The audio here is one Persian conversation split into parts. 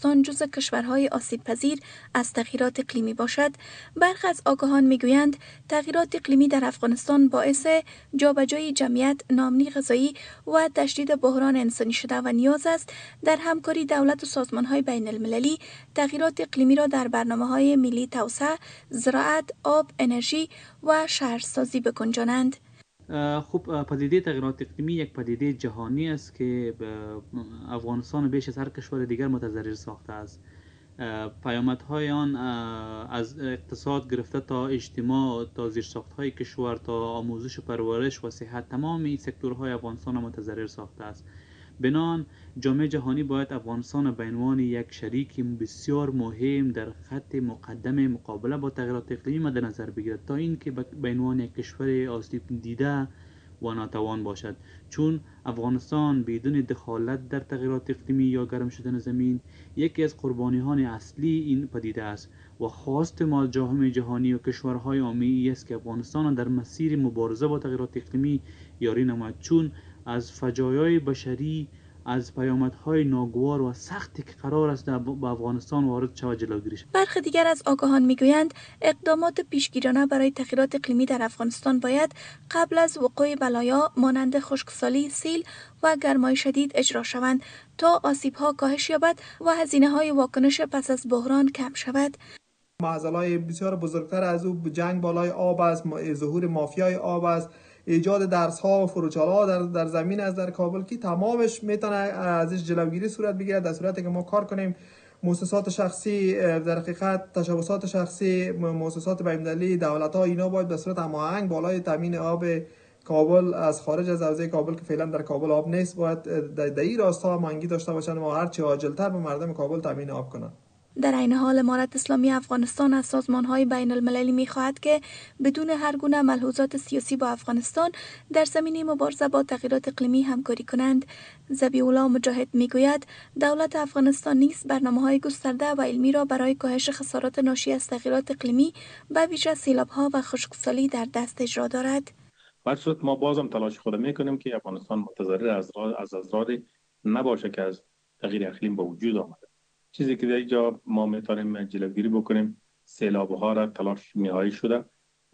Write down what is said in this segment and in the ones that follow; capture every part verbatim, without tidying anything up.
افغانستان جزو کشورهای آسیب پذیر از تغییرات اقلیمی باشد، برخی از آگاهان میگویند تغییرات اقلیمی در افغانستان باعث جابجایی جمعیت، ناامنی غذایی و تشدید بحران انسانی شده و نیاز است در همکاری دولت و سازمانهای بین المللی تغییرات اقلیمی را در برنامه‌های ملی توسعه، زراعت، آب، انرژی و شهرسازی بگنجانند. خب پدیده تغییرات اقلیمی یک پدیده جهانی است که افغانستان بیش از هر کشور دیگر متضرر ساخته است. پیامدهای آن از اقتصاد گرفته تا اجتماع، تا زیرساخت‌های کشور، تا آموزش و پرورش و صحت، تمام این سکتورهای افغانستان متضرر ساخته است. بنابراین جامعه جهانی باید افغانستان به عنوان یک شریک بسیار مهم در خط مقدم مقابله با تغییرات اقلیمی مد نظر بگیرد تا اینکه به عنوان یک کشور آسیب دیده و ناتوان باشد، چون افغانستان بدون دخالت در تغییرات اقلیمی یا گرم شدن زمین یکی از قربانیان اصلی این پدیده است و خواست ما جامعه جهانی و کشورهای عالمی است که افغانستان در مسیر مبارزه با تغییرات اقلیمی یاری نماید، چون از فجایع بشری، از پیامدهای ناگوار و سختی که قرار است به افغانستان وارد شود جلوگیری شود. برخی دیگر از آگاهان میگویند اقدامات پیشگیرانه برای تغییرات اقلیمی در افغانستان باید قبل از وقوع بلایا مانند خشکسالی، سیل و گرمای شدید اجرا شوند تا آسیب‌ها کاهش یابد و هزینه‌های واکنش پس از بحران کم شود. معضلات بسیار بزرگتر از او جنگ بالای آب است، ظهور مافیای آب است، ایجاد درس‌ها و فروچال‌ها در در زمین از در کابل که تمامش میتونه ازش جلوگیری صورت بگیره در صورتی که ما کار کنیم. مؤسسات شخصی در حقیقت تشبسات شخصی، مؤسسات بین‌المللی، دولت‌ها اینا باید به صورت هماهنگ بالای تامین آب کابل از خارج از حوزه کابل که فعلا در کابل آب نیست باید در این راستا هماهنگی داشته باشند و هر چه عاجل‌تر به مردم کابل تامین آب کنند. در این حال امارت اسلامی افغانستان از سازمان‌های بین المللی می‌خواهد که بدون هر گونه ملحوظات سیاسی با افغانستان در زمینه مبارزه با تغییرات اقلیمی همکاری کنند. ذبیح الله مجاهد میگوید دولت افغانستان نیز برنامه‌های گسترده و علمی را برای کاهش خسارات ناشی از تغییرات اقلیمی به ویژه سیلاب‌ها و خشکسالی در دست اجرا دارد. در صورت ما بازم تلاش خود میکنیم که افغانستان متضرر از از ازرار نباشه که از تغییر اقلیم به وجود آمده. چیزی که در اینجا ما میتونیم جلوگیری بکنیم، سیلاب‌ها را تلاش نهایی شده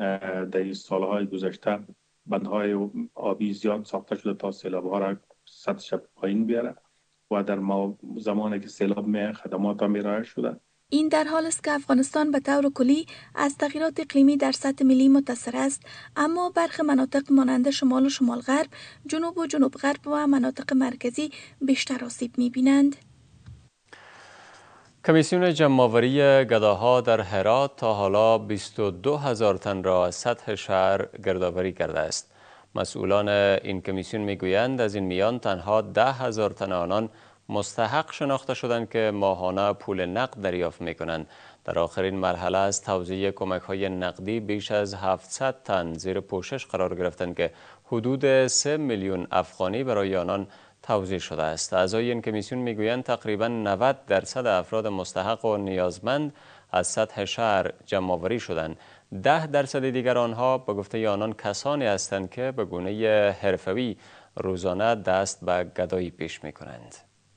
در این سالهای گذشته بندهای آبی زیاد ساخته شده تا سیلاب‌ها را سطحش پایین بیاره و در ما زمانی که سیلاب می خدمات هم ارائه شده. این در حال است که افغانستان به طور کلی از تغییرات اقلیمی در سطح ملی متاثر است، اما برخی مناطق مانند شمال و شمال غرب، جنوب و جنوب غرب و مناطق مرکزی بیشتر آسیب می‌بینند. کمیسیون جمع‌آوری گداها در هرات تا حالا بیست و دو هزار تن را از سطح شهر گردآوری کرده است. مسئولان این کمیسیون میگویند از این میان تنها ده هزار تن آنان مستحق شناخته شدند که ماهانه پول نقد دریافت می‌کنند. در آخرین مرحله از توزیع کمک‌های نقدی بیش از هفتصد تن زیر پوشش قرار گرفتند که حدود سه میلیون افغانی برای آنان توزیع شده است. اعضای این کمیسیون میگویند تقریباً نود درصد افراد مستحق و نیازمند از سطح شهر جمع‌آوری شدند. ده درصد دیگر آنها به گفته آنان کسانی هستند که به گونه حرفه‌ای روزانه دست به گدایی پیش می‌کنند.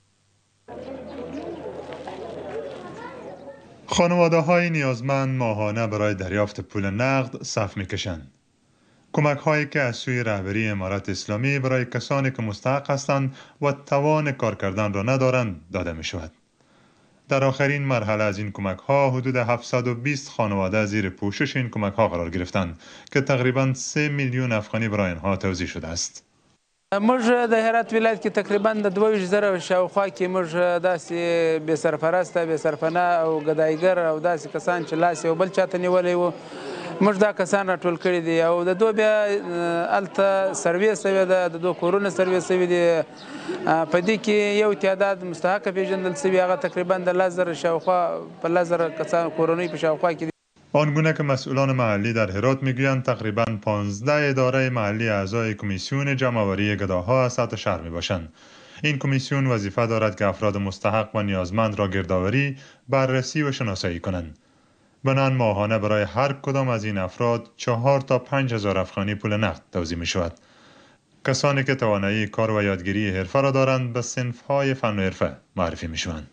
خانواده‌های نیازمند ماهانه برای دریافت پول نقد صف می‌کشند. کمک هایی که از سوی رهبری امارت اسلامی برای کسانی که مستحق هستند و توان کار کردن را ندارند داده می شود. در آخرین مرحله از این کمک ها حدود هفتصد و بیست خانواده زیر پوشش این کمک ها قرار گرفتند که تقریباً سه میلیون افغانی برای آنها توزیع شده است. موږ د هرات ولایت کې تقریبا د دوه ویشت زره شاوخوا کې موږ داسې بې سرپرسته بې سرپناه او ګدایګر او داسې کسان چې لاس یو بل چاته نیولی وو موږ دا کسان راټول کړي دي او د دوی بیا هلته سروې سوې ده د دوی کورونه سروې سوي دي په دې کې یو تعداد مستحق پیژندل سوي هغه تقریبا د لس زره شاوخوا په لس زره کسان کورنۍ په شاوخوا کې. آنگونه که مسئولان محلی در هرات میگویند تقریباً پانزده اداره محلی اعضای کمیسیون جمع‌آوری گداها از سطح شهر می باشند. این کمیسیون وظیفه دارد که افراد مستحق و نیازمند را گردآوری، بررسی و شناسایی کنند. بنان ماهانه برای هر کدام از این افراد چهار تا پنج هزار افغانی پول نقد توزیع می شود. کسانی که توانایی کار و یادگیری حرفه را دارند به صنف‌های فن و حرفه معرفی می شوند.